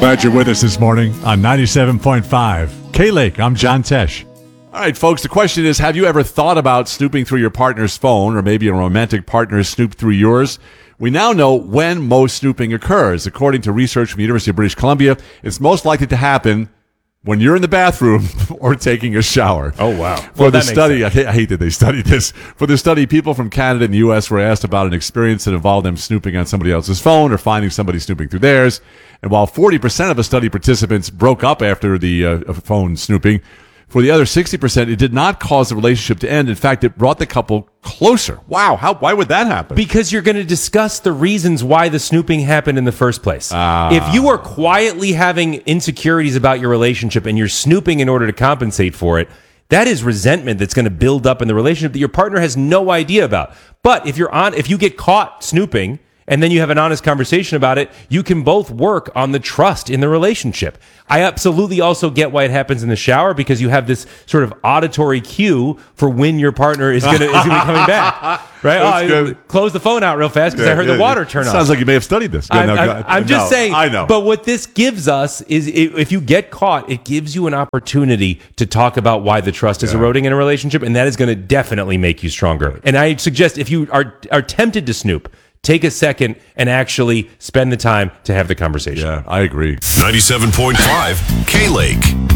Glad you're with us this morning on 97.5 K-Lake. I'm John Tesh. All right, folks, the question is, have you ever thought about snooping through your partner's phone, or maybe a romantic partner snooped through yours? We now know when most snooping occurs. According to research from the University of British Columbia, it's most likely to happen when you're in the bathroom or taking a shower. Oh, wow. For the study, I hate that they studied this. For the study, people from Canada and the U.S. were asked about an experience that involved them snooping on somebody else's phone or finding somebody snooping through theirs. And while 40% of the study participants broke up after the phone snooping, for the other 60%, it did not cause the relationship to end. In fact, it brought the couple closer. Wow. Why would that happen? Because you're going to discuss the reasons why the snooping happened in the first place. If you are quietly having insecurities about your relationship and you're snooping in order to compensate for it, that is resentment that's going to build up in the relationship that your partner has no idea about. But if you get caught snooping and then you have an honest conversation about it, you can both work on the trust in the relationship. I absolutely also get why it happens in the shower, because you have this sort of auditory cue for when your partner is going to be coming back. Right? Close the phone out real fast because I heard the water turn on. Sounds like you may have studied this. I'm just saying. I know. But what this gives us is, if you get caught, it gives you an opportunity to talk about why the trust is eroding in a relationship, and that is going to definitely make you stronger. And I suggest, if you are tempted to snoop, take a second and actually spend the time to have the conversation. Yeah, I agree. 97.5 K-Lake.